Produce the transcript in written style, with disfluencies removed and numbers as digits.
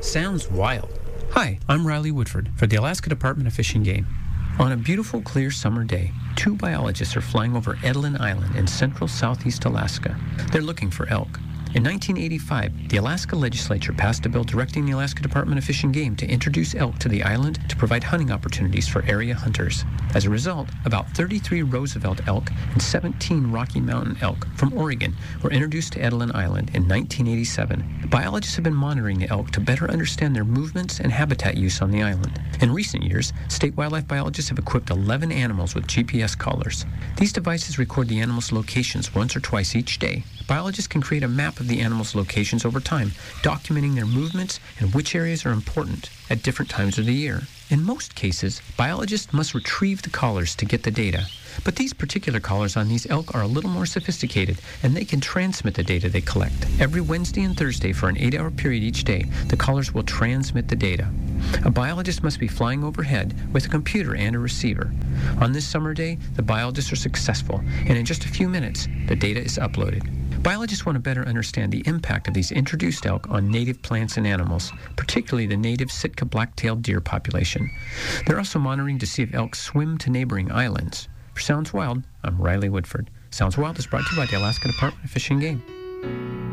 Sounds wild. Hi, I'm Riley Woodford for the Alaska Department of Fish and Game. On a beautiful, clear summer day, two biologists are flying over Edelin Island in central southeast Alaska. They're looking for elk. In 1985, the Alaska legislature passed a bill directing the Alaska Department of Fish and Game to introduce elk to the island to provide hunting opportunities for area hunters. As a result, about 33 Roosevelt elk and 17 Rocky Mountain elk from Oregon were introduced to Edelin Island in 1987. Biologists have been monitoring the elk to better understand their movements and habitat use on the island. In recent years, state wildlife biologists have equipped 11 animals with GPS collars. These devices record the animals' locations once or twice each day. Biologists can create a map of the animals' locations over time, documenting their movements and which areas are important at different times of the year. In most cases, biologists must retrieve the collars to get the data. But these particular collars on these elk are a little more sophisticated, and they can transmit the data they collect. Every Wednesday and Thursday for an 8-hour period each day, the collars will transmit the data. A biologist must be flying overhead with a computer and a receiver. On this summer day, the biologists are successful, and in just a few minutes, the data is uploaded. Biologists want to better understand the impact of these introduced elk on native plants and animals, particularly the native Sitka black-tailed deer population. They're also monitoring to see if elk swim to neighboring islands. For Sounds Wild, I'm Riley Woodford. Sounds Wild is brought to you by the Alaska Department of Fish and Game.